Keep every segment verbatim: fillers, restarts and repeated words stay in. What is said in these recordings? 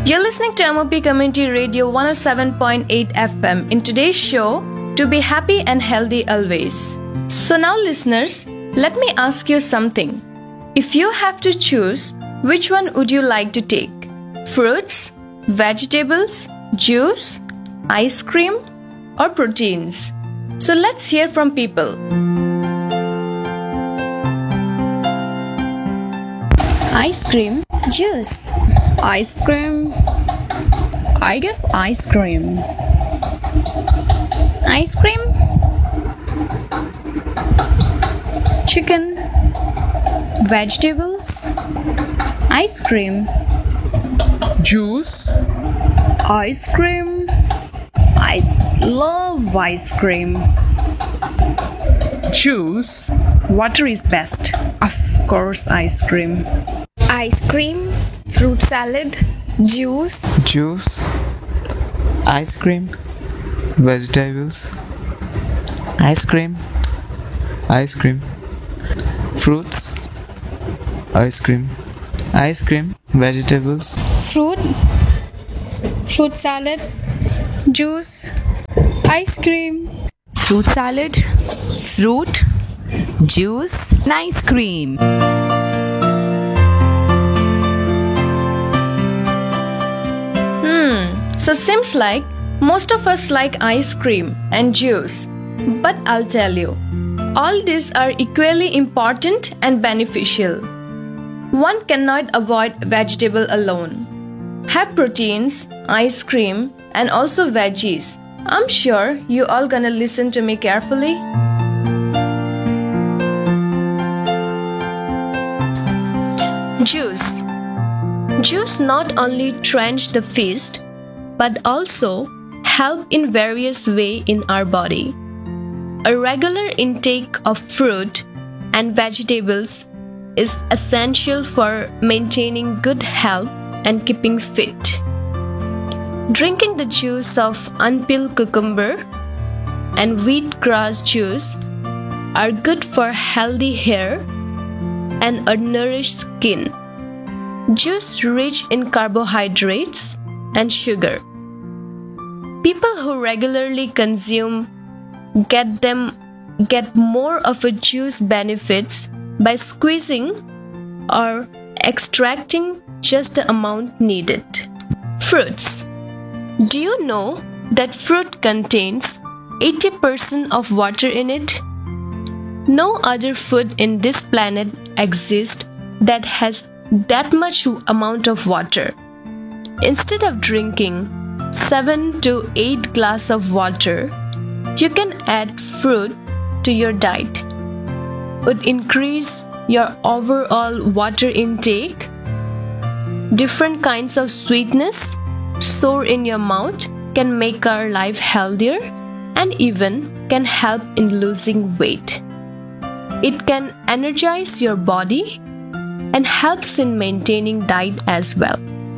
You're listening to M O P Community Radio one oh seven point eight F M. In today's show, to be happy and healthy always. So now listeners, let me ask you something. If you have to choose, which one would you like to take? Fruits, vegetables, juice, ice cream, or proteins? So let's hear from people. Ice cream, Juice. ice cream, I guess ice cream. Ice cream. Chicken, vegetables, ice cream. Juice, Ice cream. I love ice cream. juice, Water is best. Of course, ice cream. Ice cream. Fruit salad. Juice. Juice, ice cream, vegetables, ice cream, ice cream, fruits, ice cream, ice cream, vegetables, Fruit, fruit salad, juice, ice cream. Fruit salad, fruit, juice, and ice cream. Hmm, so seems like most of us like ice cream and juice. But I'll tell you, all these are equally important and beneficial. One cannot avoid vegetable alone. Have proteins, ice cream, and also veggies. I'm sure you all gonna listen to me carefully. Juice. Juice not only trench the feast, but also help in various way in our body. A regular intake of fruit and vegetables is essential for maintaining good health and keeping fit. Drinking the juice of unpeeled cucumber and wheatgrass juice are good for healthy hair and a nourished skin. Juice rich in carbohydrates and sugar. People who regularly consume get them get more of a juice benefits by squeezing or extracting just the amount needed. Fruits. Do you know that fruit contains eighty percent of water in it? No other food in this planet exists that has that much amount of water. Instead of drinking seven to eight glasses of water, you can add fruit to your diet. Would increase your overall water intake. Different kinds of sweetness stored in your mouth can make our life healthier and even can help in losing weight. It can energize your body and helps in maintaining diet as well.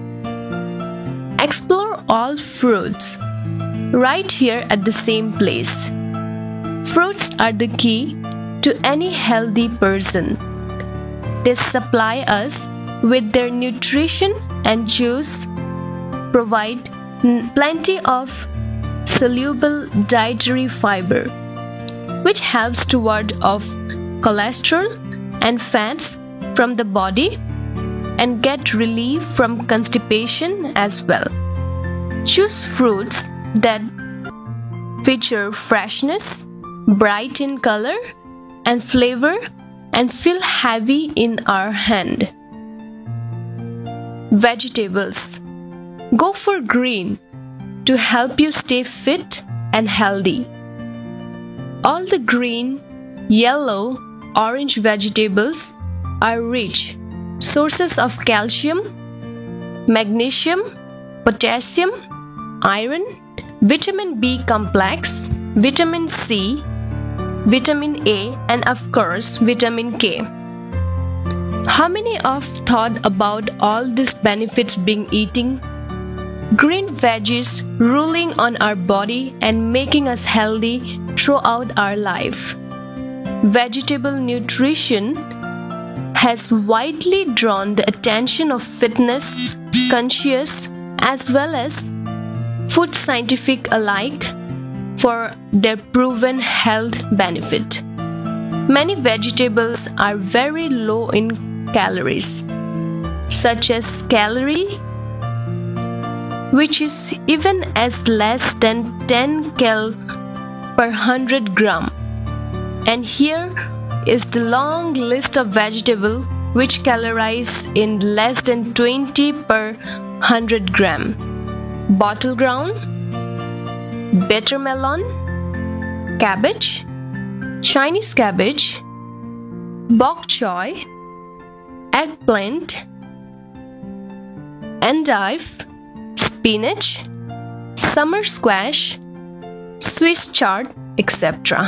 Explore all fruits right here at the same place. Fruits are the key to any healthy person. They supply us with their nutrition and juice provide plenty of soluble dietary fiber, which helps to ward off cholesterol and fats from the body and get relief from constipation as well. Choose fruits that feature freshness, bright in color and flavor, and feel heavy in our hand. Vegetables. Go for green to help you stay fit and healthy. All the green, yellow, orange vegetables are rich sources of calcium, magnesium, potassium, iron, vitamin B complex, vitamin C, vitamin A, and of course vitamin K. How many of thought about all these benefits being eating? Green veggies ruling on our body and making us healthy throughout our life. Vegetable nutrition has widely drawn the attention of fitness conscious as well as food scientific alike for their proven health benefit. Many vegetables are very low in calories, such as celery, which is even as less than ten cal per one hundred gram. And here is the long list of vegetables which calorize in less than twenty per one hundred gram. Bottle ground, bitter melon, cabbage, Chinese cabbage, bok choy, eggplant, endive, spinach, summer squash, Swiss chard, et cetera.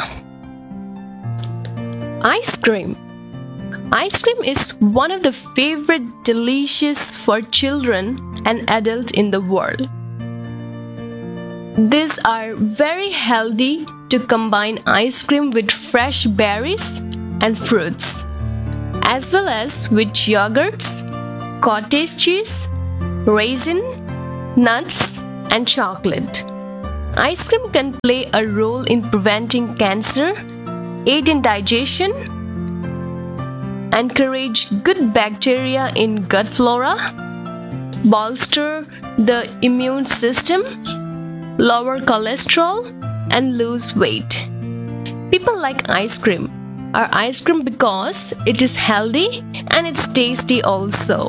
Ice cream. Ice cream is one of the favorite delicious for children and adults in the world. These are very healthy to combine ice cream with fresh berries and fruits, as well as with yogurts, cottage cheese, raisin, nuts, and chocolate. Ice cream can play a role in preventing cancer, aid in digestion, encourage good bacteria in gut flora, bolster the immune system, lower cholesterol, and lose weight. People like ice cream are ice cream because it is healthy and it's tasty also.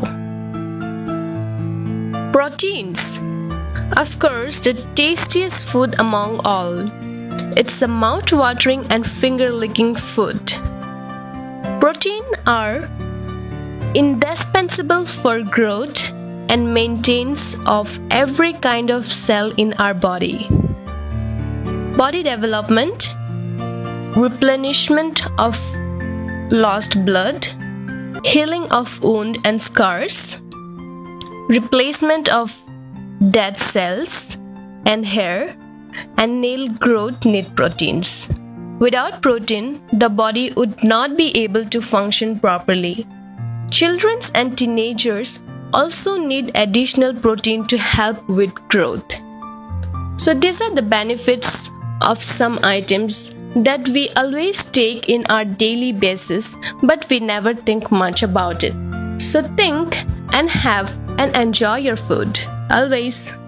Proteins. Of course, the tastiest food among all. It's a mouth-watering and finger-licking food. Proteins are indispensable for growth and maintenance of every kind of cell in our body. Body development, replenishment of lost blood, healing of wounds and scars, replacement of dead cells and hair and nail growth need proteins. Without protein, the body would not be able to function properly. Children and teenagers also need additional protein to help with growth. So these are the benefits of some items that we always take in our daily basis, but we never think much about it. So think and have and enjoy your food always.